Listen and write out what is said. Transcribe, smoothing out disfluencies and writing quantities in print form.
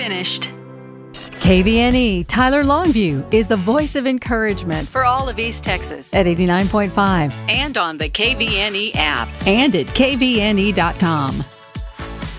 finished. KVNE Tyler Longview is the voice of encouragement For all of East Texas. at 89.5 And on the KVNE app. and at kvne.com.